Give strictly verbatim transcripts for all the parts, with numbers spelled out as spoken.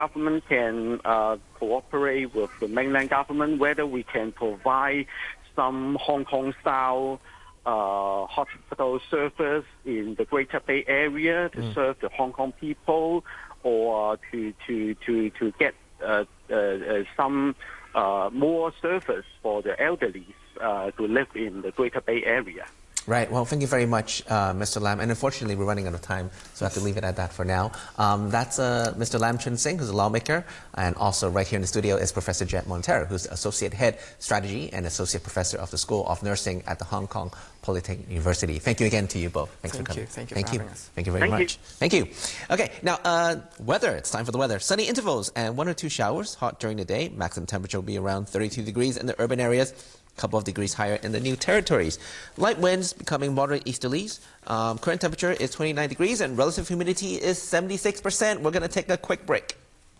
government can uh, cooperate with the mainland government, whether we can provide some Hong Kong-style uh, hospital service in the Greater Bay Area to mm. serve the Hong Kong people, or to to to to get uh, uh, uh, some uh, more service for the elderly uh, to live in the Greater Bay Area. Right. Well, thank you very much, uh, Mister Lam. And unfortunately, we're running out of time, so I have to leave it at that for now. Um, that's uh, Mister Lam Chun Sing, who's a lawmaker, and also right here in the studio is Professor Jet Montero, who's Associate Head Strategy and Associate Professor of the School of Nursing at the Hong Kong Polytechnic University. Thank you again to you both. Thanks Thank for coming. You. Thank you. Thank for you. having us. Thank you very Thank much. You. Thank you. Okay. Now, uh, weather. It's time for the weather. Sunny intervals and one or two showers. Hot during the day. Maximum temperature will be around thirty-two degrees in the urban areas. Couple of degrees higher in the new territories. Light winds becoming moderate easterlies. Um, current temperature is twenty-nine degrees and relative humidity is seventy-six percent. We're going to take a quick break.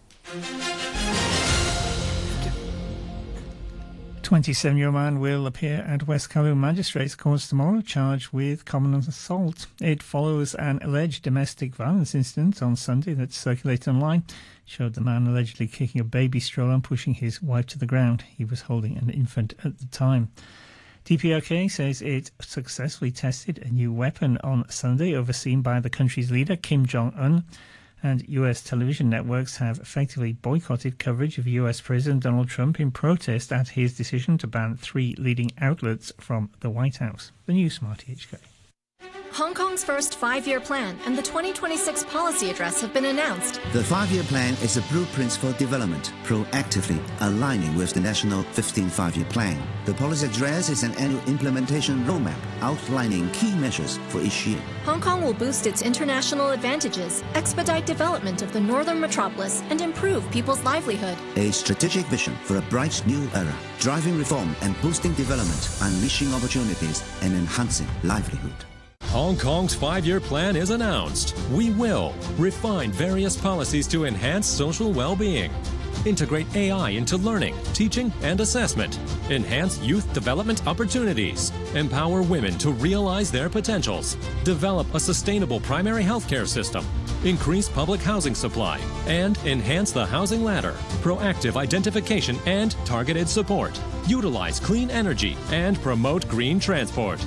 twenty-seven-year-old man will appear at West Kowloon Magistrates Court tomorrow, charged with common assault. It follows an alleged domestic violence incident on Sunday that circulated online. Showed the man allegedly kicking a baby stroller and pushing his wife to the ground. He was holding an infant at the time. D P R K says it successfully tested a new weapon on Sunday, overseen by the country's leader, Kim Jong-un. And U S television networks have effectively boycotted coverage of U S President Donald Trump in protest at his decision to ban three leading outlets from the White House. The new Smart H K. Hong Kong's first five-year plan and the twenty twenty-six policy address have been announced. The five-year plan is a blueprint for development, proactively aligning with the national fifteen five-year plan. The policy address is an annual implementation roadmap outlining key measures for each year. Hong Kong will boost its international advantages, expedite development of the northern metropolis, and improve people's livelihood. A strategic vision for a bright new era, driving reform and boosting development, unleashing opportunities and enhancing livelihood. Hong Kong's five-year plan is announced. We will refine various policies to enhance social well-being, integrate A I into learning, teaching, and assessment, enhance youth development opportunities, empower women to realize their potentials, develop a sustainable primary healthcare system, increase public housing supply, and enhance the housing ladder, proactive identification and targeted support, utilize clean energy, and promote green transport.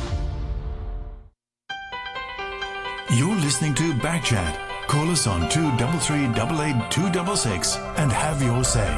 You're listening to Backchat. Call us on two three three, eight eight, two six six and have your say.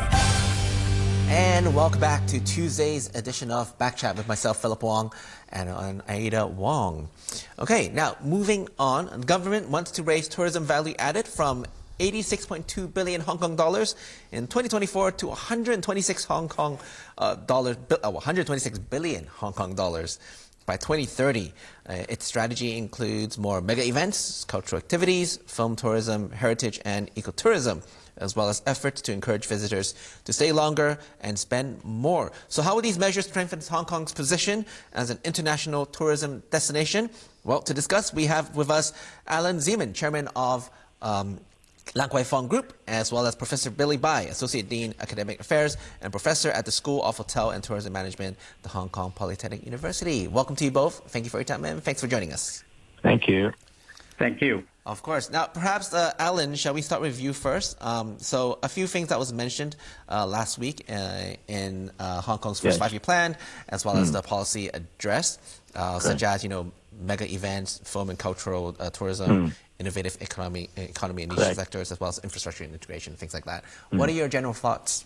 And welcome back to Tuesday's edition of Backchat with myself, Philip Wong, and on Ada Wong. Okay, now moving on. The government wants to raise tourism value added from eighty-six point two billion Hong Kong dollars in twenty twenty-four to one hundred twenty-six Hong Kong uh, dollars, uh, one hundred twenty-six billion Hong Kong dollars. By twenty thirty, uh, its strategy includes more mega events, cultural activities, film tourism, heritage and ecotourism, as well as efforts to encourage visitors to stay longer and spend more. So how will these measures strengthen Hong Kong's position as an international tourism destination? Well, to discuss, we have with us Alan Zeman, Chairman of um, Lan Kwai Fong Group, as well as Professor Billy Bai, Associate Dean, Academic Affairs, and Professor at the School of Hotel and Tourism Management, the Hong Kong Polytechnic University. Welcome to you both. Thank you for your time, and thanks for joining us. Thank you. Thank you. Of course. Now, perhaps, uh, Alan, shall we start with you first? Um, so, a few things that was mentioned uh, last week uh, in uh, Hong Kong's first yes. five-year plan, as well mm. as the policy address, uh, such as, you know, mega events, film and cultural uh, tourism, mm. innovative economy, economy in niche sectors, as well as infrastructure and integration, things like that. Mm. What are your general thoughts?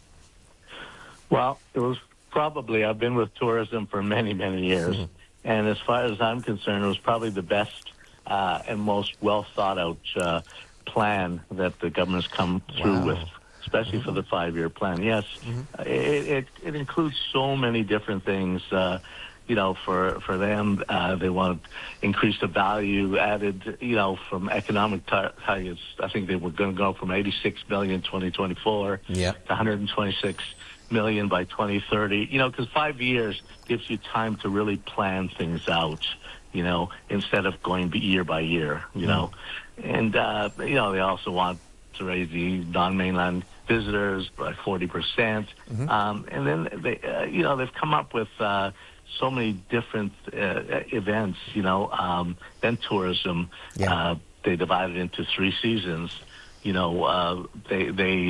Well, it was probably, I've been with tourism for many, many years, mm-hmm. and as far as I'm concerned, it was probably the best uh, and most well-thought-out uh, plan that the government's come through wow. with, especially mm-hmm. for the five-year plan. Yes, mm-hmm. it, it, it includes so many different things. Uh, You know, for for them, uh, they want to increase the value added. You know, from economic targets, I think they were going to go from eighty-six million in twenty twenty-four yeah. to one hundred twenty-six million by twenty thirty. You know, because five years gives you time to really plan things out. You know, instead of going year by year. You mm. know, and uh, you know they also want to raise the non-mainland visitors by forty percent, mm-hmm. um, and then they, uh, you know, they've come up with. Uh, so many different uh, events, you know, um, then tourism. Yeah. Uh, they divided into three seasons. you know, uh, they they